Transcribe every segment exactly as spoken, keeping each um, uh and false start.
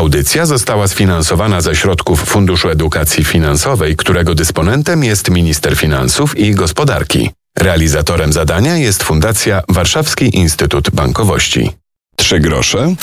Audycja została sfinansowana ze środków Funduszu Edukacji Finansowej, którego dysponentem jest Minister Finansów i Gospodarki. Realizatorem zadania jest Fundacja Warszawski Instytut Bankowości. Trzy grosze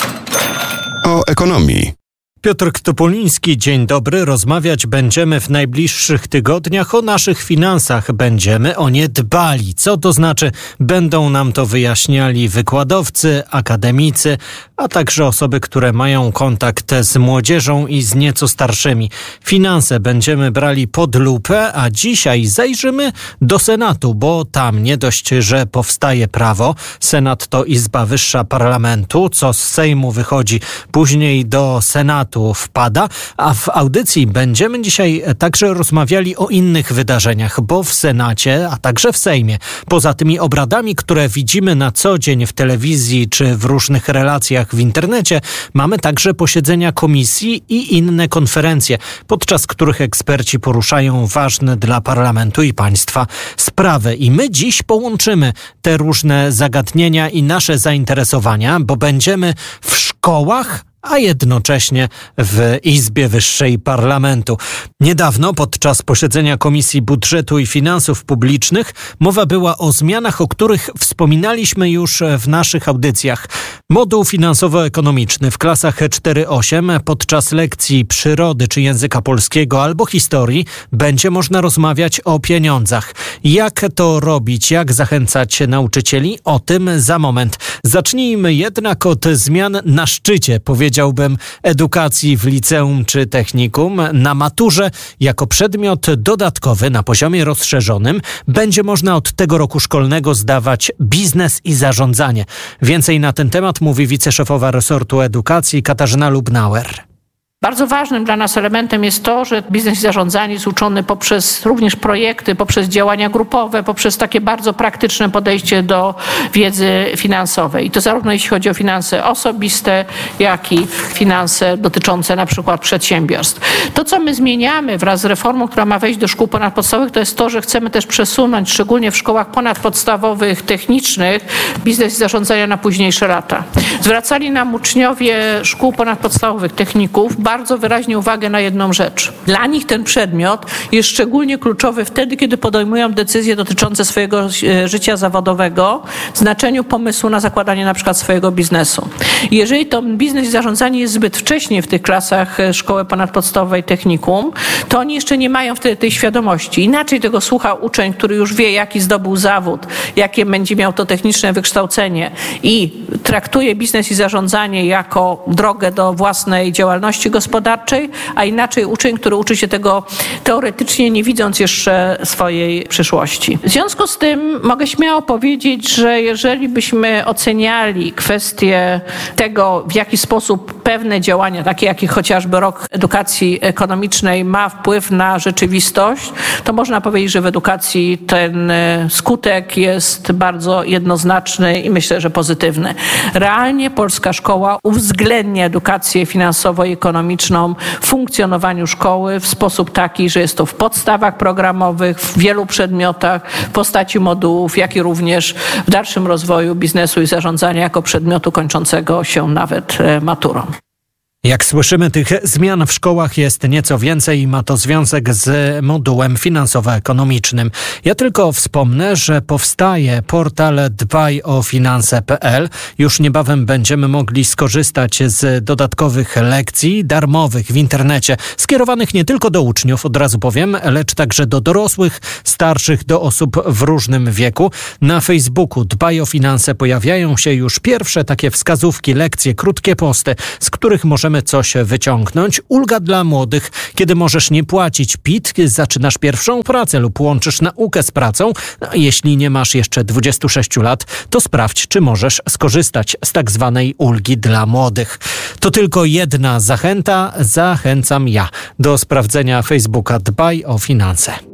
o ekonomii. Piotr Topoliński, dzień dobry. Rozmawiać będziemy w najbliższych tygodniach o naszych finansach. Będziemy o nie dbali. Co to znaczy? Będą nam to wyjaśniali wykładowcy, akademicy, a także osoby, które mają kontakt z młodzieżą i z nieco starszymi. Finanse będziemy brali pod lupę, a dzisiaj zajrzymy do Senatu, bo tam nie dość, że powstaje prawo. Senat to Izba Wyższa Parlamentu, co z Sejmu wychodzi później do Senatu wpada, a w audycji będziemy dzisiaj także rozmawiali o innych wydarzeniach, bo w Senacie, a także w Sejmie, poza tymi obradami, które widzimy na co dzień w telewizji czy w różnych relacjach w internecie, mamy także posiedzenia komisji i inne konferencje, podczas których eksperci poruszają ważne dla parlamentu i państwa sprawy. I my dziś połączymy te różne zagadnienia i nasze zainteresowania, bo będziemy w szkołach, a jednocześnie w Izbie Wyższej Parlamentu. Niedawno podczas posiedzenia Komisji Budżetu i Finansów Publicznych mowa była o zmianach, o których wspominaliśmy już w naszych audycjach. Moduł finansowo-ekonomiczny w klasach cztery osiem podczas lekcji przyrody czy języka polskiego albo historii będzie można rozmawiać o pieniądzach. Jak to robić? Jak zachęcać nauczycieli? O tym za moment. Zacznijmy jednak od zmian na szczycie, powiedziałbym, edukacji w liceum czy technikum. Na maturze jako przedmiot dodatkowy na poziomie rozszerzonym będzie można od tego roku szkolnego zdawać biznes i zarządzanie. Więcej na ten temat mówi wiceszefowa resortu edukacji Katarzyna Lubnauer. Bardzo ważnym dla nas elementem jest to, że biznes i zarządzanie jest uczony poprzez również projekty, poprzez działania grupowe, poprzez takie bardzo praktyczne podejście do wiedzy finansowej. I to zarówno jeśli chodzi o finanse osobiste, jak i finanse dotyczące na przykład przedsiębiorstw. To, co my zmieniamy wraz z reformą, która ma wejść do szkół ponadpodstawowych, to jest to, że chcemy też przesunąć, szczególnie w szkołach ponadpodstawowych, technicznych, biznes i zarządzania na późniejsze lata. Zwracali nam uczniowie szkół ponadpodstawowych, techników, bardzo wyraźnie uwagę na jedną rzecz. Dla nich ten przedmiot jest szczególnie kluczowy wtedy, kiedy podejmują decyzje dotyczące swojego życia zawodowego w znaczeniu pomysłu na zakładanie na przykład swojego biznesu. Jeżeli to biznes i zarządzanie jest zbyt wcześnie w tych klasach szkoły ponadpodstawowej technikum, to oni jeszcze nie mają wtedy tej świadomości. Inaczej tego słucha uczeń, który już wie, jaki zdobył zawód, jakie będzie miał to techniczne wykształcenie i traktuje biznes i zarządzanie jako drogę do własnej działalności gospodarczej, a inaczej uczeń, który uczy się tego teoretycznie, nie widząc jeszcze swojej przyszłości. W związku z tym mogę śmiało powiedzieć, że jeżeli byśmy oceniali kwestię tego, w jaki sposób pewne działania, takie jak chociażby rok edukacji ekonomicznej ma wpływ na rzeczywistość, to można powiedzieć, że w edukacji ten skutek jest bardzo jednoznaczny i myślę, że pozytywny. Realnie polska szkoła uwzględnia edukację finansowo i ekonomiczną w funkcjonowaniu szkoły w sposób taki, że jest to w podstawach programowych, w wielu przedmiotach, w postaci modułów, jak i również w dalszym rozwoju biznesu i zarządzania jako przedmiotu kończącego się nawet maturą. Jak słyszymy, tych zmian w szkołach jest nieco więcej i ma to związek z modułem finansowo-ekonomicznym. Ja tylko wspomnę, że powstaje portal dbaj o finanse kropka pe el. Już niebawem będziemy mogli skorzystać z dodatkowych lekcji darmowych w internecie, skierowanych nie tylko do uczniów, od razu powiem, lecz także do dorosłych, starszych, do osób w różnym wieku. Na Facebooku Dbaj o Finanse pojawiają się już pierwsze takie wskazówki, lekcje, krótkie posty, z których możemy coś wyciągnąć. Ulga dla młodych, kiedy możesz nie płacić P I T, zaczynasz pierwszą pracę lub łączysz naukę z pracą. Jeśli nie masz jeszcze dwudziestu sześciu lat, to sprawdź, czy możesz skorzystać z tak zwanej ulgi dla młodych. To tylko jedna zachęta. Zachęcam ja do sprawdzenia Facebooka Dbaj o Finanse.